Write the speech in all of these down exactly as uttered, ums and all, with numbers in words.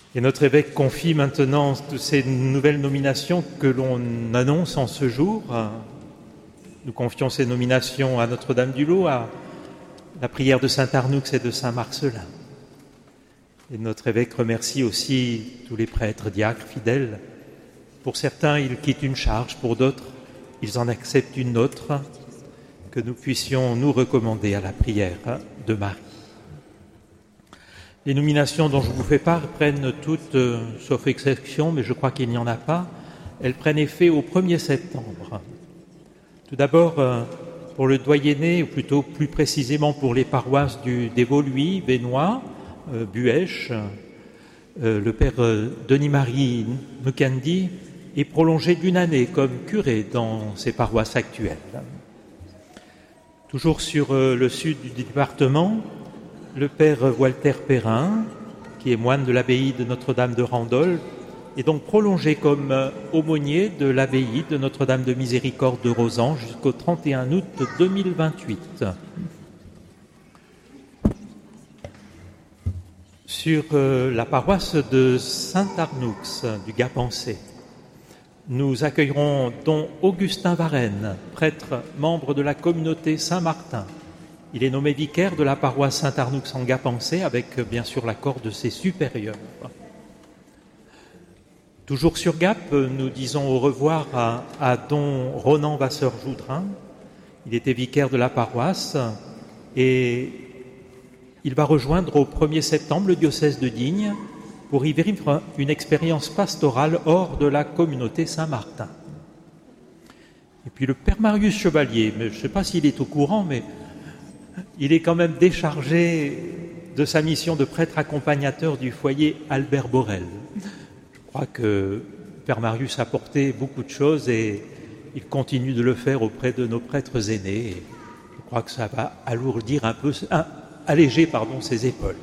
Et notre évêque confie maintenant toutes ces nouvelles nominations que l'on annonce en ce jour. Nous confions ces nominations à Notre-Dame-du-Lot, à la prière de saint Arnoux et de saint Marcelin. Et notre évêque remercie aussi tous les prêtres, diacres, fidèles. Pour certains, ils quittent une charge, pour d'autres, ils en acceptent une autre, que nous puissions nous recommander à la prière de Marie. Les nominations dont je vous fais part prennent toutes, euh, sauf exception, mais je crois qu'il n'y en a pas, elles prennent effet au premier septembre. Tout d'abord, euh, pour le doyenné, ou plutôt plus précisément pour les paroisses du d'Évoluy, Bénois, euh, Buèche, euh, le père euh, Denis-Marie Mukendi est prolongé d'une année comme curé dans ces paroisses actuelles. Toujours sur euh, le sud du département, le père Walter Perrin, qui est moine de l'abbaye de Notre-Dame de Randolph, est donc prolongé comme aumônier de l'abbaye de Notre-Dame de Miséricorde de Rozan jusqu'au trente et un août deux mille vingt-huit. Sur euh, la paroisse de Saint-Arnoux du Gap-en-Sée, nous accueillerons don Augustin Varenne, prêtre membre de la communauté Saint-Martin. Il est nommé vicaire de la paroisse Saint-Arnoux en Gap-en-Sée avec bien sûr l'accord de ses supérieurs. Toujours sur Gap, nous disons au revoir à, à don Ronan Vasseur-Joudrin. Il était vicaire de la paroisse et il va rejoindre au premier septembre le diocèse de Digne pour y vivre une expérience pastorale hors de la communauté Saint-Martin. Et puis le père Marius Chevalier, mais je ne sais pas s'il est au courant, mais il est quand même déchargé de sa mission de prêtre accompagnateur du foyer Albert Borel. Je crois que Père Marius a porté beaucoup de choses et il continue de le faire auprès de nos prêtres aînés. Et je crois que ça va alourdir un peu, ah, alléger pardon, ses épaules.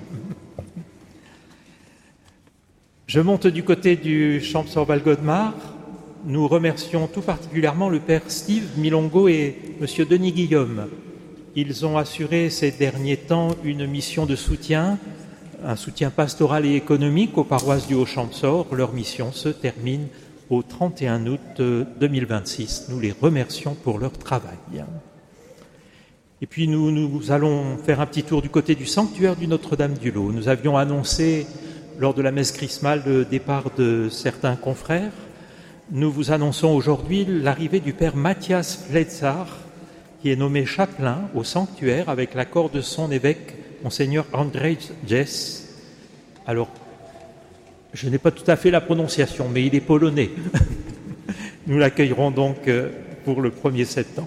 Je monte du côté du Champsaur-Val-Godemar. Nous remercions tout particulièrement le Père Steve Milongo et Monsieur Denis Guillaume. Ils ont assuré ces derniers temps une mission de soutien, un soutien pastoral et économique aux paroisses du Haut-Champsaur. Leur mission se termine au trente et un août deux mille vingt-six. Nous les remercions pour leur travail. Et puis nous, nous allons faire un petit tour du côté du sanctuaire du Notre-Dame-du-Lot. Nous avions annoncé lors de la messe chrismale le départ de certains confrères. Nous vous annonçons aujourd'hui l'arrivée du Père Mathias Fletzar, qui est nommé chapelain au sanctuaire avec l'accord de son évêque, Monseigneur Andrzej Jess. Alors, je n'ai pas tout à fait la prononciation, mais il est polonais. Nous l'accueillerons donc pour le premier septembre.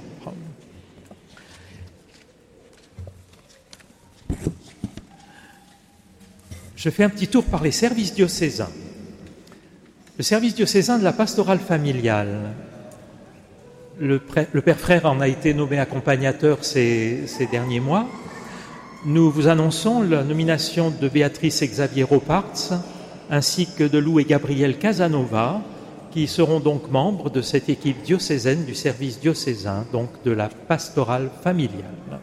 Je fais un petit tour par les services diocésains. Le service diocésain de la pastorale familiale. Le, pré- le Père Frère en a été nommé accompagnateur ces, ces derniers mois. Nous vous annonçons la nomination de Béatrice et Xavier Ropartz, ainsi que de Lou et Gabriel Casanova, qui seront donc membres de cette équipe diocésaine du service diocésain, donc de la pastorale familiale.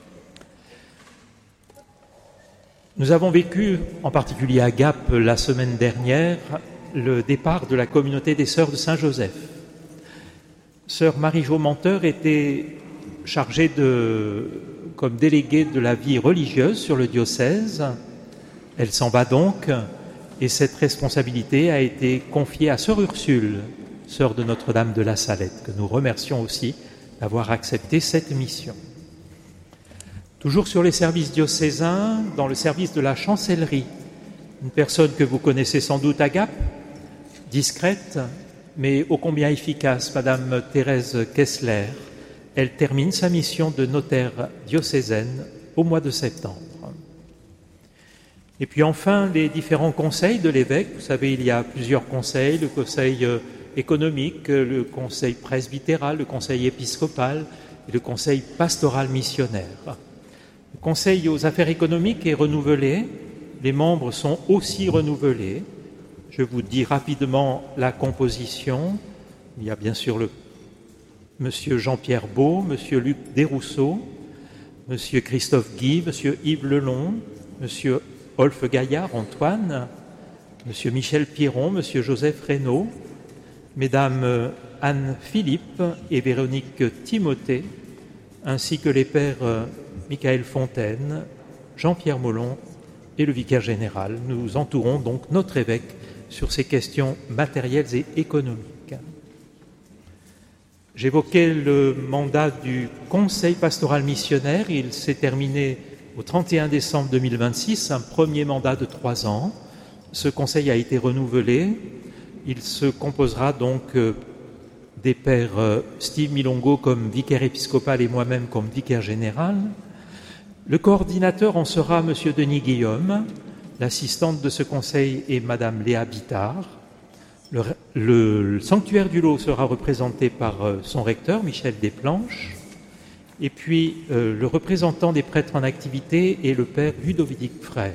Nous avons vécu, en particulier à Gap, la semaine dernière, le départ de la communauté des Sœurs de Saint-Joseph. Sœur Marie-Jo Menteur était chargée de, comme déléguée de la vie religieuse sur le diocèse. Elle s'en va donc et cette responsabilité a été confiée à Sœur Ursule, sœur de Notre-Dame de la Salette, que nous remercions aussi d'avoir accepté cette mission. Toujours sur les services diocésains, dans le service de la chancellerie, une personne que vous connaissez sans doute à Gap, discrète, mais ô combien efficace, Madame Thérèse Kessler. Elle termine sa mission de notaire diocésaine au mois de septembre. Et puis enfin, les différents conseils de l'évêque. Vous savez, il y a plusieurs conseils, le conseil économique, le conseil presbytéral, le conseil épiscopal et le conseil pastoral missionnaire. Le conseil aux affaires économiques est renouvelé, les membres sont aussi renouvelés. Je vous dis rapidement la composition. Il y a bien sûr le Monsieur Jean-Pierre Beau, Monsieur Luc Desrousseaux, Monsieur Christophe Guy, Monsieur Yves Lelon, Monsieur Olfe Gaillard, Antoine, Monsieur Michel Pierron, Monsieur Joseph Reynaud, Mesdames Anne Philippe et Véronique Timothée, ainsi que les pères Michael Fontaine, Jean-Pierre Molon et le vicaire général. Nous entourons donc notre évêque sur ces questions matérielles et économiques. J'évoquais le mandat du Conseil pastoral missionnaire. Il s'est terminé au trente et un décembre deux mille vingt-six, un premier mandat de trois ans. Ce conseil a été renouvelé. Il se composera donc des pères Steve Milongo comme vicaire épiscopal et moi-même comme vicaire général. Le coordinateur en sera M. Denis Guillaume. L'assistante de ce conseil est Mme Léa Bittard. Le, le, le sanctuaire du Lot sera représenté par euh, son recteur, Michel Desplanches. Et puis, euh, le représentant des prêtres en activité est le père Ludovic Frère.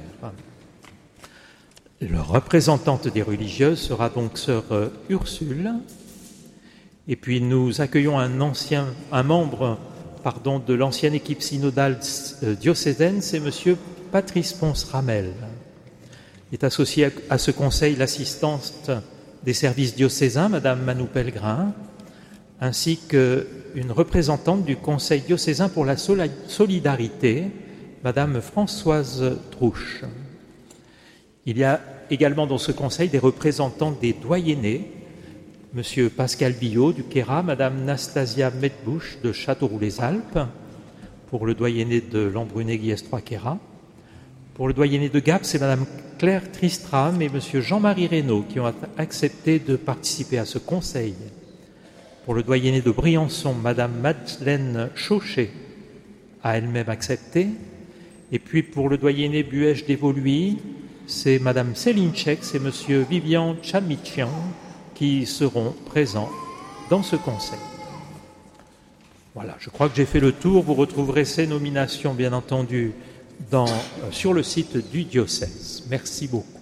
La représentante des religieuses sera donc sœur euh, Ursule. Et puis, nous accueillons un, ancien, un membre pardon, de l'ancienne équipe synodale euh, diocésaine, c'est M. Patrice Ponce-Ramel. Est associé à, à ce conseil l'assistante des services diocésains, Madame Manou Pellegrin, ainsi qu'une représentante du Conseil diocésain pour la solidarité, Madame Françoise Trouche. Il y a également dans ce conseil des représentants des doyennés, Monsieur Pascal Billot du Queyras, Madame Nastasia Medbouche de Châteauroux-les-Alpes, pour le doyenné de Lambrunais-Guillestroy-Queyras. Pour le doyenné de Gap, c'est Madame Claire Tristram et Monsieur Jean-Marie Reynaud qui ont accepté de participer à ce conseil. Pour le doyenné de Briançon, Madame Madeleine Chauchet a elle-même accepté. Et puis pour le doyenné Buège d'Évoluy, c'est Madame Céline Chex et Monsieur Vivian Chamichian qui seront présents dans ce conseil. Voilà, je crois que j'ai fait le tour. Vous retrouverez ces nominations, bien entendu, Dans, euh, sur le site du diocèse. Merci beaucoup.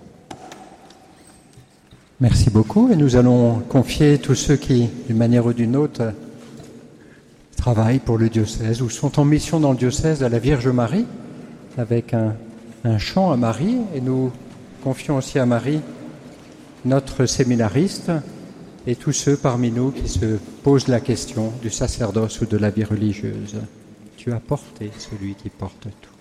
Merci beaucoup. Et nous allons confier tous ceux qui, d'une manière ou d'une autre, travaillent pour le diocèse ou sont en mission dans le diocèse à la Vierge Marie, avec un, un chant à Marie. Et nous confions aussi à Marie notre séminariste et tous ceux parmi nous qui se posent la question du sacerdoce ou de la vie religieuse. Tu as porté celui qui porte tout.